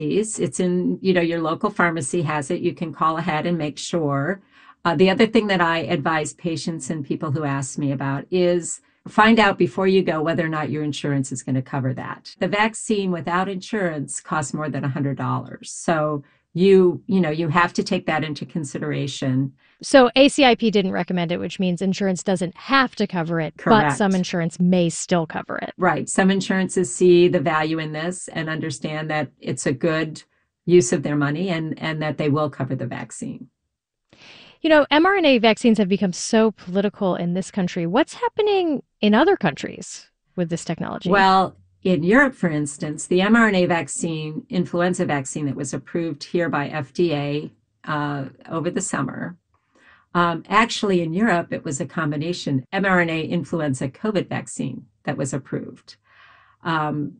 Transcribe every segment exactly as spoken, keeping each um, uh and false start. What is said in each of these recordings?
It's in, you know, your local pharmacy has it. You can call ahead and make sure. Uh, the other thing that I advise patients and people who ask me about is find out before you go whether or not your insurance is going to cover that. The vaccine without insurance costs more than one hundred dollars. So you, you know, you have to take that into consideration. So A C I P didn't recommend it, which means insurance doesn't have to cover it, Correct. But some insurance may still cover it. Right. Some insurances see the value in this and understand that it's a good use of their money and, and that they will cover the vaccine. You know, mRNA vaccines have become so political in this country. What's happening in other countries with this technology? Well, in Europe, for instance, the mRNA vaccine, influenza vaccine that was approved here by F D A uh, over the summer, um, actually in Europe, it was a combination mRNA influenza COVID vaccine that was approved. Um,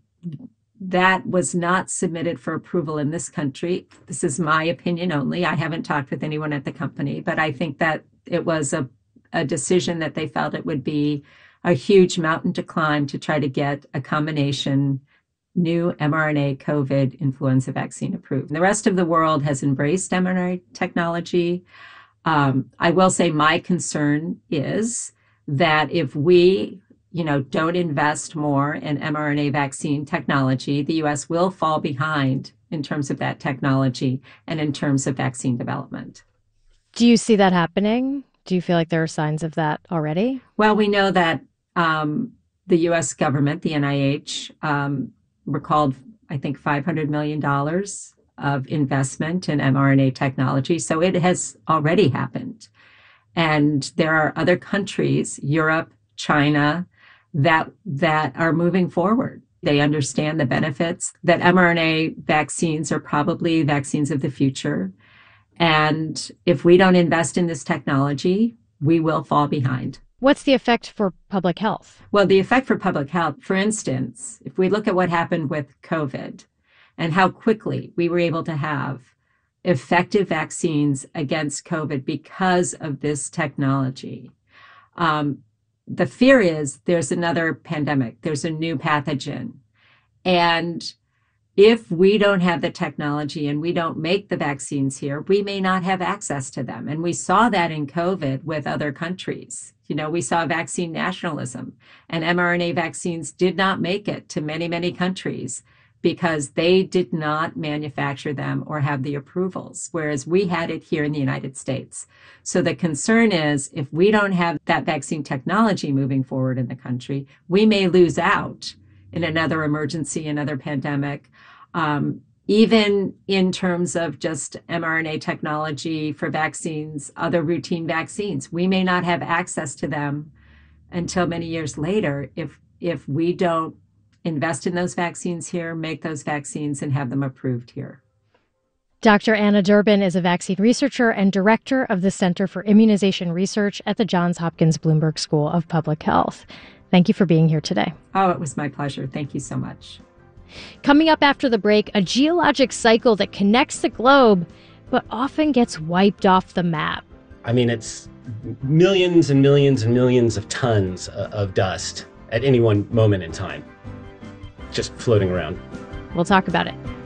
that was not submitted for approval in this country. This is my opinion only. I haven't talked with anyone at the company, but I think that it was a, a decision that they felt it would be a huge mountain to climb to try to get a combination new mRNA COVID influenza vaccine approved. The rest of the world has embraced mRNA technology. Um, I will say my concern is that if we, you know, don't invest more in mRNA vaccine technology, the U S will fall behind in terms of that technology and in terms of vaccine development. Do you see that happening? Do you feel like there are signs of that already? Well, we know that um, the U S government, the N I H, um, recalled, I think, five hundred million dollars of investment in mRNA technology. So it has already happened. And there are other countries, Europe, China, that that are moving forward. They understand the benefits, that mRNA vaccines are probably vaccines of the future. And if we don't invest in this technology, we will fall behind. What's the effect for public health? Well, the effect for public health, for instance, if we look at what happened with COVID and how quickly we were able to have effective vaccines against COVID because of this technology. Um, the fear is there's another pandemic, there's a new pathogen. And if we don't have the technology and we don't make the vaccines here, we may not have access to them. And we saw that in COVID with other countries. You know, we saw vaccine nationalism, and mRNA vaccines did not make it to many, many countries because they did not manufacture them or have the approvals, whereas we had it here in the United States. So the concern is if we don't have that vaccine technology moving forward in the country, we may lose out in another emergency, another pandemic, um, even in terms of just mRNA technology for vaccines, other routine vaccines. We may not have access to them until many years later if if we don't invest in those vaccines here, make those vaccines, and have them approved here. Doctor Anna Durbin is a vaccine researcher and director of the Center for Immunization Research at the Johns Hopkins Bloomberg School of Public Health. Thank you for being here today. Oh, it was my pleasure. Thank you so much. Coming up after the break, a geologic cycle that connects the globe, but often gets wiped off the map. I mean, it's millions and millions and millions of tons of dust at any one moment in time, just floating around. We'll talk about it.